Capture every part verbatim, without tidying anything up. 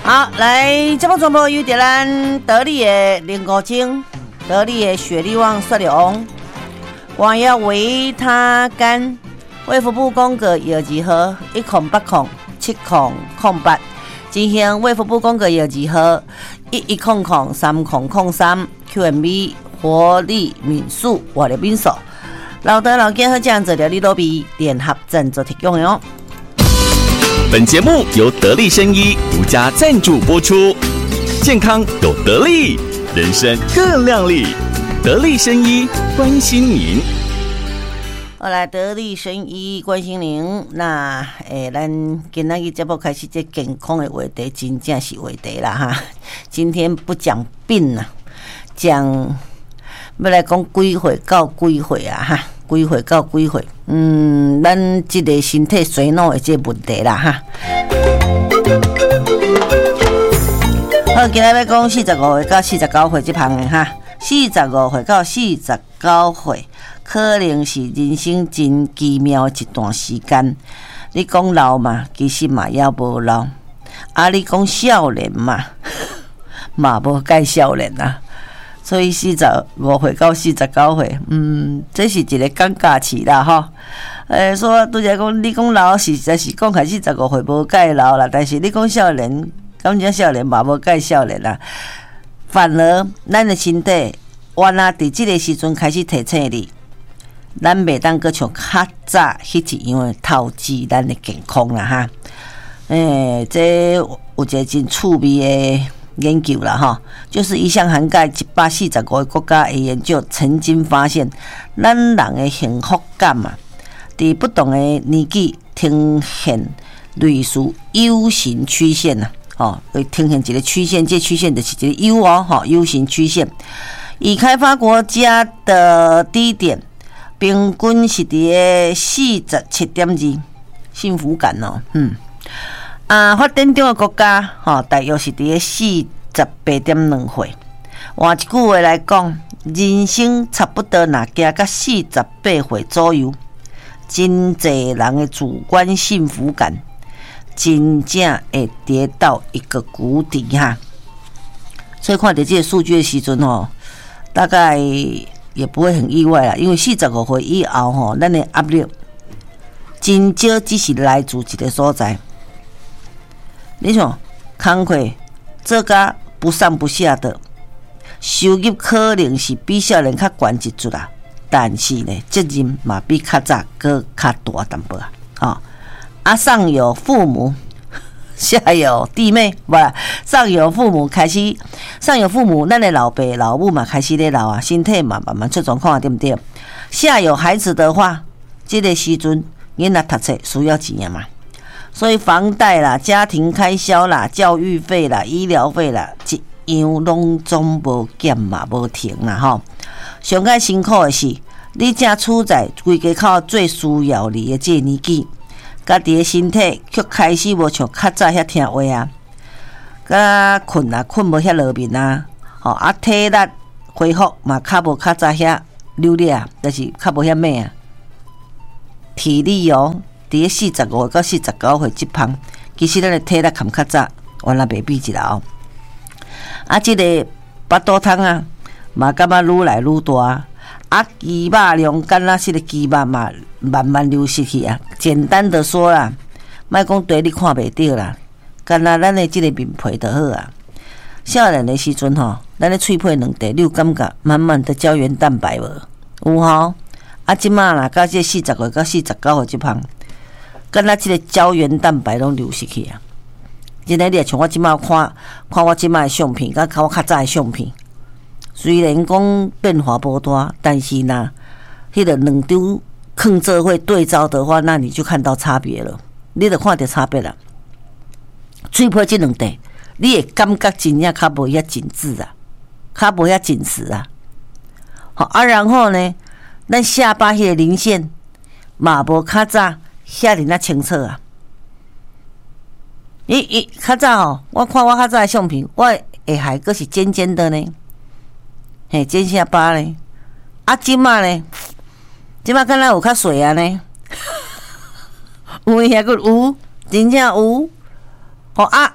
好，来，这部全部由着咱得力的林国精、得力的雪力旺、雪力旺、广药维他甘、卫福部公告药剂号一空八空七空空八，进行卫福部公告药剂号一一空空三空空三 Q M B 活力敏素活力敏素，老德老健和这样子的利多比联合赞助提供哟。 本节目由得力生医独家赞助播出，健康有得力，人生更亮丽。得力生医关心您。 好来，得力生医关心您。那诶，咱今仔日节目开始，这健康的话题真正是话题啦哈。今天不讲病啦，讲要来讲几岁到几岁啊哈。几岁到几岁？嗯，咱这个身体衰老的这个问题啦哈。好，今日要讲四十五岁到四十九岁这项的哈。四十五岁到四十九岁，可能是人生真奇妙的一段时间。你讲老嘛，其实嘛也无老；啊，你讲少年嘛，嘛无介少年啊。所以四十五岁到四十九岁，嗯，这是一个尴尬期啦吼。诶，说拄则讲，你讲老实在是讲开四十五岁无介老啦，但是你讲少年，感觉少年嘛无介少年啦。反而咱的身体，原来伫即个时阵开始提醒你，咱袂当阁像较早迄一样透支咱的健康啦哈。诶，这有一个真趣味的研究啦哈，就是一项涵盖一百四十五个国家的研究，曾经发现，咱人的幸福感嘛，伫不同的年纪呈现类似 U 型曲线呐，哦，会呈现一个曲线，这曲线就是一个 U 哦，哈 U 型曲线。已开发国家的低点平均是伫四十七点二，幸福感哦，嗯。啊，发展中的国家，吼、哦，大约是伫四十八点两岁。换一句话来讲，人生差不多若加到四十八岁左右，真侪人的主观幸福感，真正会跌到一个谷底哈。所以看到这个数据的时阵吼，大概也不会很意外啦，因为四十五岁以后吼，咱的压力真少，只是来自一个所在。你想，工课做甲不上不下的，收入可能是比少年较悬一chút啦，但是呢，责任嘛比较早搁较大淡薄啊。哦，啊，上有父母，下有弟妹，不啦，上有父母开始，上有父母，咱的老爸老母嘛开始咧老啊，身体嘛慢慢出状况，对不对？下有孩子的话，这个时阵囡仔读册需要钱嘛。所以房贷啦、家庭开销啦、教育费啦、医疗费啦，一样拢总无减嘛，无停啦吼。上较辛苦的是，你正处在规家口最需要你的这个年纪，家己的身体却开始无像较早遐听话啊，甲困啊困无遐落眠啊，吼啊体力恢复嘛较无较早遐溜力啊，就是较无遐咩啊，体力哦。伫四十五到四十九岁这项，其实咱的体力含较早，原来袂比一啦哦。啊，即、这个巴肚汤啊，嘛感觉愈来愈大，啊，肌肉量敢若是个肌肉嘛，慢慢流失去啊。简单的说啦，莫讲对你看袂到啦，敢若咱的即个面皮就好啊。少年的时阵吼，咱的喙皮两地，你有感觉满满的胶原蛋白无？有吼。啊，即马啦，到这四十岁到四十九岁这项。敢若即个胶原蛋白拢流失去啊！真诶，你也像我即摆看看我即摆诶相片，甲看我较早诶相片，虽然讲变化无大，但是呐，迄个两张放做伙对照的话，那你就看到差别了，你就看到差别了。喙皮即两地，你会感觉真正较无遐紧致啊，较无遐紧实啊。好啊，然后呢，咱下巴迄个零线嘛无较早。遐尔啊清楚啊！伊伊较早哦，我看我较早的相片，我下海阁是尖尖的呢，嘿尖下巴呢。啊，即马呢，即马敢若有较水啊呢，有遐个有，真正有。吼啊，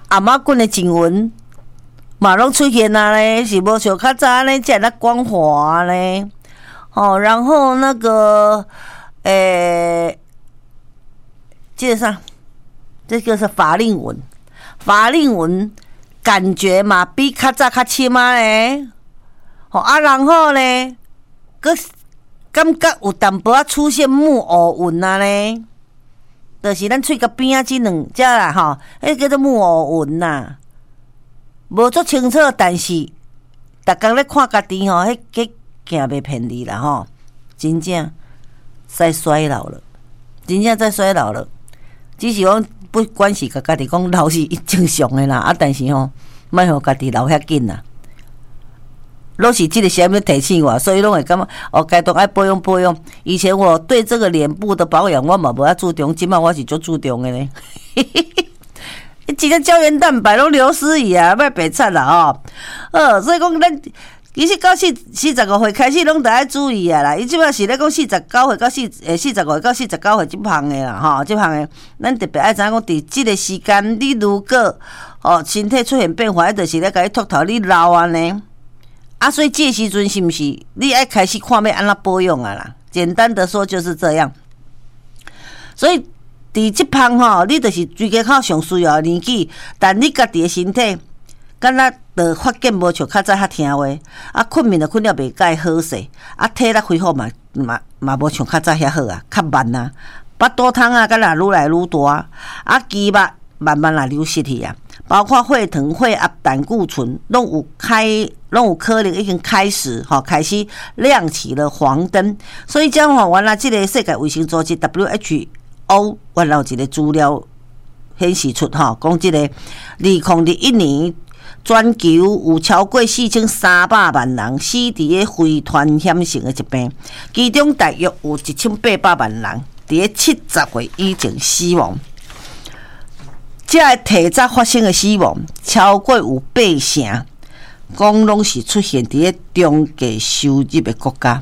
阿嬷滚的经文嘛拢出现啊咧，是无像较早咧遮来光滑咧。哦，然后那个诶、欸，这个啥？这个是法令纹，法令纹感觉嘛比较早较深啊咧。哦啊，然后咧，个感觉有淡薄仔出现木偶纹啊咧。就是咱喙甲边啊，即两只啦吼，迄叫做木偶纹呐，无足清楚，但是逐工咧看家己吼，迄个行袂骗你啦吼，真正在衰老了，真正在衰老了。只是讲不管是甲家己讲老是正常的啦，啊，但是吼，莫互家己老遐紧啦。拢是这个时候提醒我，所以拢会感觉哦，该都爱保养保养。以前我对这个脸部的保养我嘛无遐注重，今麦我是足注重的呢。一个胶原蛋白拢流失去啊，莫白惨啦吼。呃，所以讲咱其实到四四十五岁开始拢得爱注意啊啦。伊即摆是咧讲四十九岁到四诶四十五岁到四十九岁即项的啦吼，即项的咱特别爱知影讲，伫即个时间，你如果哦身体出现变化，就是咧甲你秃头你老啊呢。啊，所以这时阵是不是你爱开始看要安怎保养啊啦？简单的说就是这样。所以伫这项吼，你就是追加靠上需要的年纪，但你家己的身体，敢若着发现无像较早较听话，啊，困眠着困了袂介好势，啊，体力恢复嘛嘛嘛无像较早遐好啊，较慢啊，腹肚痛啊，敢若愈来愈大，啊，肌肉慢慢啊流失去啊。包括血糖、血压、胆固醇，拢有开，拢有可能已经开始，哈，开始亮起了黄灯。所以讲吼，原来这个世界卫生组织 W H O 原来有一个资料显示出，哈，讲这个二零二一年全球有超过四千三百万人死伫个非传染性的疾病，其中大约有一千八百万人伫个七十岁以前死亡。这个提早发生的死亡超过有八成，讲拢是出现伫个中低收入的国家。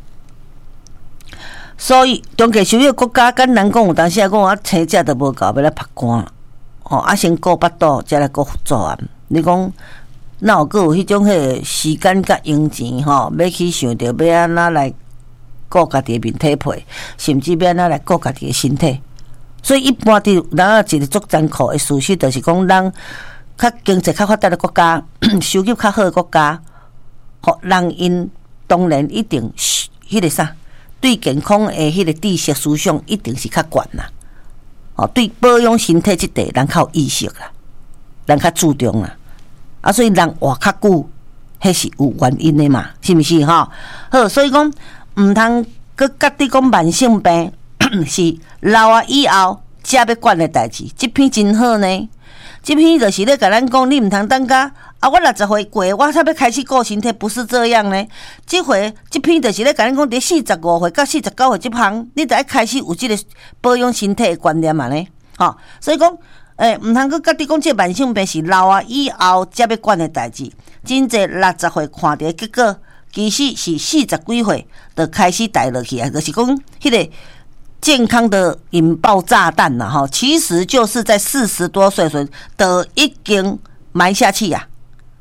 所以中低收入的国家，敢人讲有当时啊讲啊，生食都无够，要来拍汗，吼啊先顾腹肚，再来顾作案。你讲哪有个有迄种迄时间甲用钱吼，要去想着要安怎来顾家己的面体皮，甚至要安怎来顾家己的身体。所以一般伫咱啊一个足艰苦的事实，就是讲咱较经济较发达的国家，收入较好的国家，吼人因当然一定迄个啥，对健康的迄个知识思想一定是较悬啦。哦，对保养身体即块人较有意识啦，人较注重啦。啊，所以人活较久，迄是有原因的嘛，是毋是吼？好，所以讲毋通佮家己讲慢性病。是老啊以后才要管的代志，这篇真好呢。这篇就是咧甲咱讲，你毋通等甲啊，我六十岁过，我才要开始顾身体，不是这样呢。这回这篇就是咧甲咱讲，伫四十五岁到四十九岁这项，你得爱开始有这个保养身体的观念嘛呢。吼，所以讲，诶、欸，毋通佮家己讲，这慢性病是老啊以后才要管的代志。真侪六十岁看到结果，其实是四十几岁就开始带落去啊，就是讲迄个。健康的引爆炸弹呐，哈，其实就是在四十多岁时都已经埋下去呀、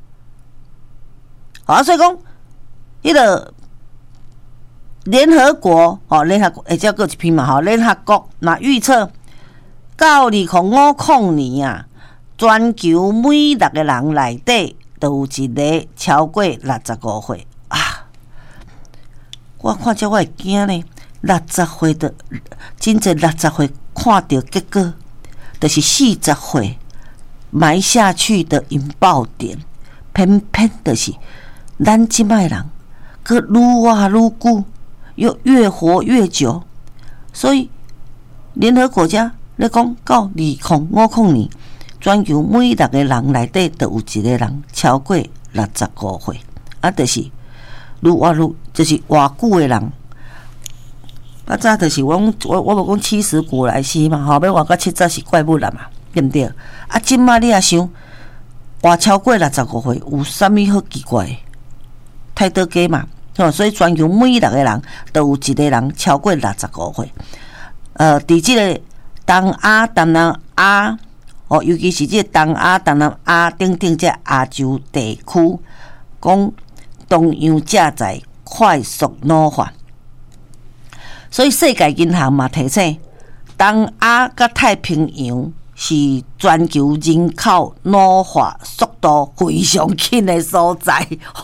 啊。好，所以讲，迄个联合国哦，联合国诶，叫过一篇嘛，哈，联合国嘛预测到二零五零年啊，全球每六个人内底都有一个超过六十五岁啊。我看这我会惊呢。六十岁的，真侪六十岁看到结果，就是四十岁埋下去的引爆点，偏偏就是咱即摆人，佮愈活愈久，又越活越久。所以联合国家咧讲，到二零五零年，全球每六个人内底都有一个人超过六十五岁，啊，就是愈活愈，就是活久的人。啊，早就是我我我无讲七十古来稀嘛，吼，要活到七十是怪物啦嘛，对毋对？啊，即马你也想活超过六十五岁，有啥物好奇怪？太多假嘛，吼，所以全球每六个人都有一个人超过六十五岁。呃，伫即个东亚、东南亚、 哦，尤其是这东亚、东南亚等等这亚洲地区，讲同样正在快速老化，所以世界银行嘛提醒，东亚甲太平洋是全球人口老化速度非常紧的所在。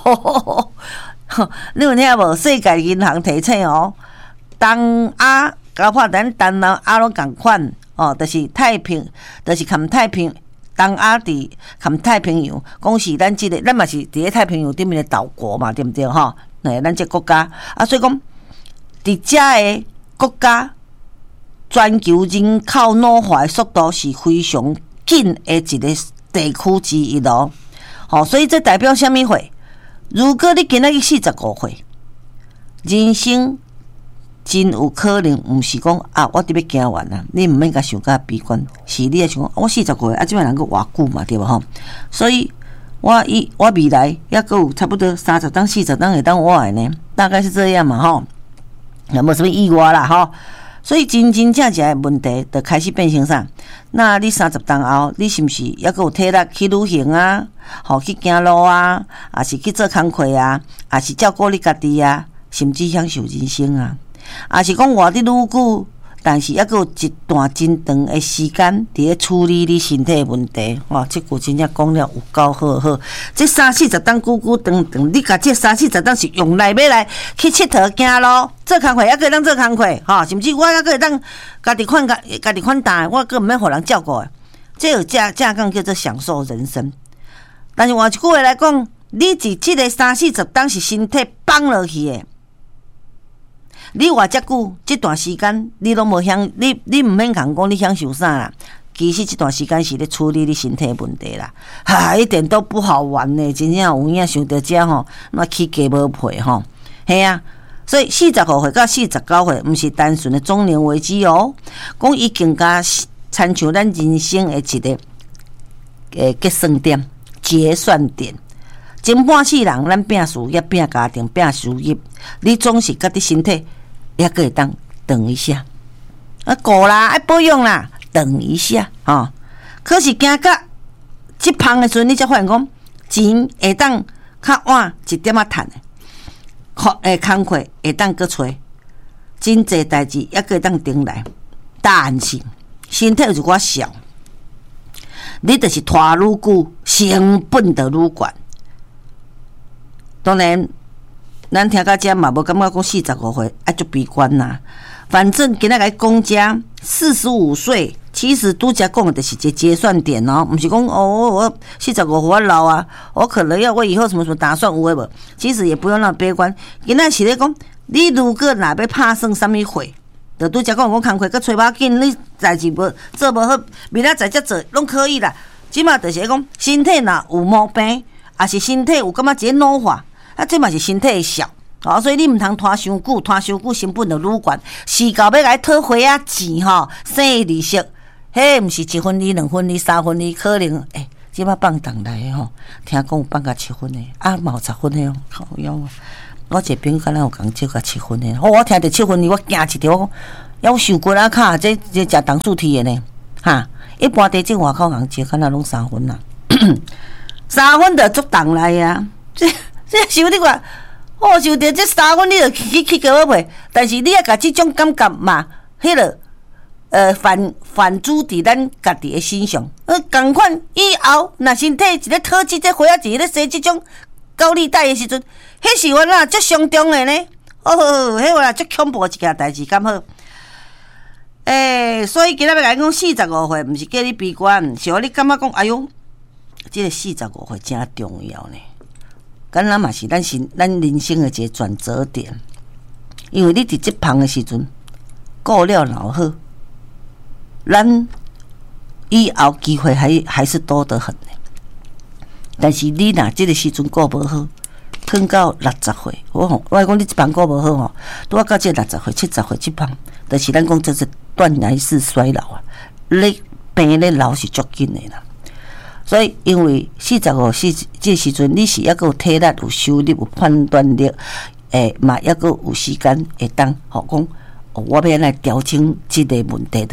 你有听无？世界银行提醒哦，东亚包括咱东南亚拢共款哦，就是太平，就是含太平东亚伫含太平洋，讲是咱即、这个，咱嘛是伫咧太平洋顶面的岛国嘛，对毋对吼？诶，咱这国家啊，所以讲伫遮的国家，全球人口老化的速度是非常紧的一个地区之一咯。吼、哦，所以这代表啥物货？如果你今仔日四十五岁，人生真有可能毋是讲啊，我伫要行完啊，你毋免甲想甲悲观，是你也想讲，我四十五岁啊，即摆人个偌久嘛，对无吼？所以我以我未来也阁有差不多三十当、四十当会当活的呢，大概是这样嘛吼，也无什么意外啦吼。所以真真正正的问题就开始变成啥？那你三十当后，你是毋是还阁有体力去旅行啊？吼，去行路啊？还是去做工课啊？还是照顾你家己啊？甚至享受人生啊？也是讲活得愈久，但是还阁有一段真长的时间伫咧处理你身体的问题。哇，这句真正讲了有够好好。这三四十当久久长长，你甲这三四十当是用来要来去佚佗行路，做工课还可以当做工课，吼，甚至我还可以当家己款家家己款担，我根本免互人照顾的。这有正正讲叫做享受人生。但是换一句话来讲，你伫这个三四十当是身体放落去的。你活遮久，这段时间你拢无享，你你毋免讲讲你享受啥啦。其实这段时间是咧处理你身体的问题啦，哈，一点都不好玩呢。真正有影想到遮吼，那起价无配吼，系啊。所以四十五岁到四十九岁，毋是单纯的中年危机哦，讲伊更加参像咱人生的一个诶结算点、结算点。前半世人咱拼事业、拼家庭、拼事业，你总是甲你身体。也可以当等一下，啊，顾啦，爱保养啦，等一下哦。可是行到即旁的时阵，你才发现讲钱会当较晚一点仔趁的，好诶，工课会当搁找，真济代志也可以当顶来。但是身体有一寡小，你就是拖愈久，成本就愈悬。当然。咱听到这嘛，无感觉讲四十五岁啊，足悲观啦。反正今仔来讲遮四十五岁，其实拄则讲的就是一个结算点哦，毋是讲哦，我四十五岁我老啊，我可能要我以后什么什么打算有诶无？其实也不用那么悲观。今仔是咧讲，你如果若要拍算啥物货，就拄则讲讲工课搁找把紧，你代志无做无好，明仔载才做拢可以啦。即码就是讲身体若有毛病，也是身体有感觉一个老化。啊，这嘛是身体的小，哦，所以你毋通拖伤久，拖伤久成本就愈悬。是到要来讨花仔钱吼，生利息，迄毋是一分利、两分利、三分利，可能诶，欸，即摆放档来吼，听讲有放甲七分的，啊，嘛有十分的哦，好妖啊！我一个朋友敢若有讲借甲七分的，哦，我听着七分的，我惊一条，我讲夭寿骨啊卡，这这食糖醋体的呢，哈，一般地这外口人借敢若拢三分啦，三分就足重来啊，这。这想你看，哦，想着这三分你就去去给我赔，但是你也甲这种感觉嘛，迄个呃反反诸伫咱家己的身上，呃，共款以后若身体一咧讨这这花仔钱咧生这种高利贷的时阵，迄是我啦足伤重的呢。哦，迄我啦足恐怖一件代志，敢好？诶、欸，所以今仔要来讲四十五岁，毋是叫你悲观，是讲你感觉讲，哎哟，这个四十五岁真重要呢。敢若嘛是咱是咱人生的一个转折点，因为你伫即旁的时阵顾了老好，咱以后机会还还是多得很的。但是你若即个时阵顾无好，放到六十岁，我吼，我讲你即旁顾无好吼，拄啊到即六十岁、七十岁即旁，就是咱讲这是断崖式衰老啊，你病咧老是足紧的啦。所以，因为四十五岁这时阵，你是抑个有体力、有收入、有判断力，诶，嘛抑个有时间会当，吼讲，我要来调整这个问题的对。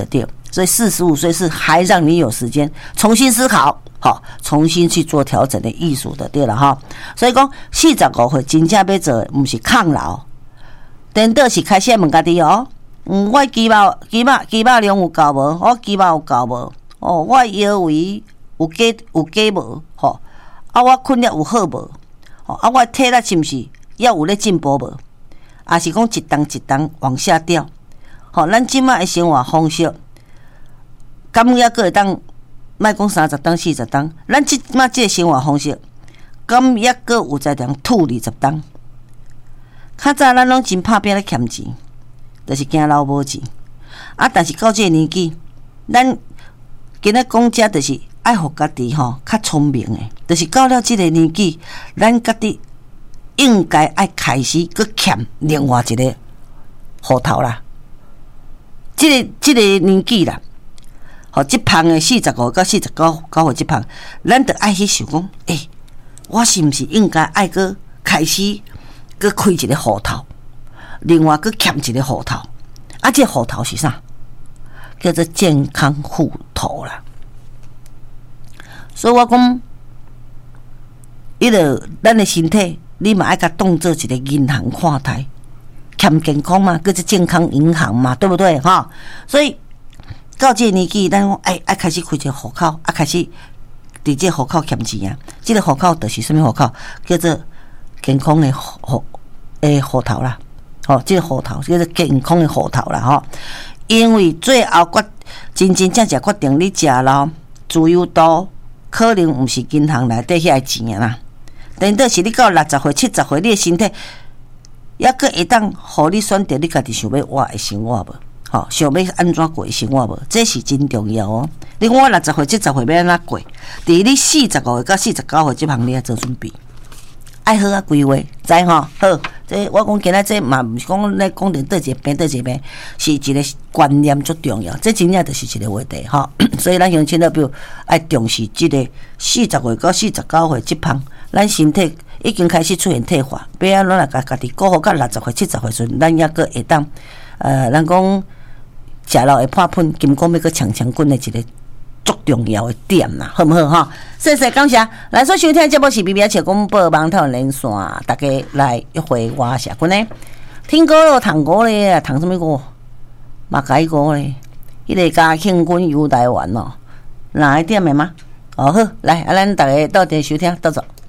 所以四十五岁是还让你有时间重新思考，好，重新去做调整的艺术的，对了哈。所以讲四十五岁真正要做，不是抗老，颠倒是开始问家己哦。嗯，我肌肉肌肉肌肉量有够无？我肌肉有够无？哦，我腰围有加有加无？吼，啊，我困力有好无？吼，啊，我体力是毋是也有咧进步无？啊，是讲一档一档往下掉？吼，咱即摆的生活方式，敢抑个会当？莫讲三十档、四十档，咱即摆即个生活方式，敢抑个有在当吐二十档？较早咱拢真拍拼咧欠钱。就是惊老无钱，啊！但是到这个年纪，咱今仔讲遮就是爱互家己吼较聪明诶，就是到了这个年纪，咱家己应该爱开始搁欠另外一个户头啦。这个这个年纪啦，吼，即胖诶四十五到四十九九岁即胖，咱着爱去想讲，诶、欸，我是毋是应该爱搁开始搁开一个户头？另外，佮欠一个户头，啊，这户头是啥？叫做健康户头啦。所以我讲，伊个咱的身体，你嘛爱甲当做一个银行看待，欠健康嘛，叫做健康银行嘛，对不对？哈，所以到这个年纪，咱讲爱爱开始开一个户口，啊，开始伫这户口欠钱啊。这个户口就是什么户口？叫做健康的户诶户头啦。吼、哦，这个户头叫做健康的户头啦，吼。因为最后决真真正正决定你食咯，自由度可能毋是银行内底遐个钱啦。等到是你到六十岁、七十岁，你的身体抑个会当互你选择你家己想要活的生活无？吼、哦，想要安怎过生活无？这是真重要哦。你看我六十岁、七十岁要安怎过？伫你四十五岁到四十九岁这项，你要做准备。爱好啊规划，知吼？好，这我讲今仔这嘛毋是讲咧讲伫倒一个病倒一个病，是一个观念足重要。这真正就是一个话题吼。所以咱乡亲的比如爱重视即个四十岁到四十九岁即项，咱身体已经开始出现退化，要安怎来家家己过好到六十岁、七十岁时，咱抑个会当呃，咱讲食了会破喷，金光要个强强滚的一个足重要的点啦，好唔好哈？谢谢感谢，来所收听的节目是 B B 七公播网头连线，大家来一回我社群呢。听歌咯，唱歌咧，唱什么歌？马改歌咧，迄个嘉庆君游台湾哦，哪一点的吗？哦好，来，啊咱大家到底收听，到走。